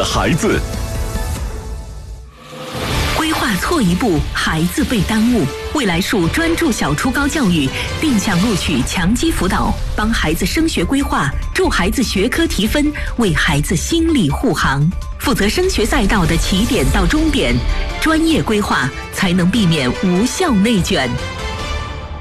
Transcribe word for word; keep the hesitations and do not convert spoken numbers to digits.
孩子。 规划错一步，孩子被耽误。未来树专注小初高教育，定向录取，强基辅导，帮孩子升学规划，助孩子学科提分，为孩子心理护航。负责升学赛道的起点到终点，专业规划才能避免无效内卷。